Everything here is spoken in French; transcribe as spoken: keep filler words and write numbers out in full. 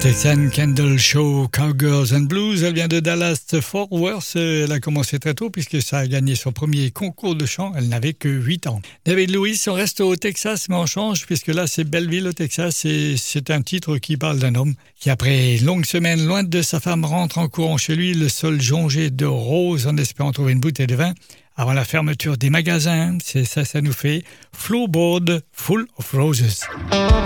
Texan Candle Show Cowgirls and Blues, elle vient de Dallas-Fort Worth. Elle a commencé très tôt puisque ça a gagné son premier concours de chant. Elle n'avait que huit ans. David Lewis, on reste au Texas, mais on change puisque là c'est Belleville au Texas et c'est un titre qui parle d'un homme qui, après une longue semaine loin de sa femme, rentre en courant chez lui, le sol jonché de roses en espérant trouver une bouteille de vin avant la fermeture des magasins. C'est ça, ça nous fait Floorboard Full of Roses.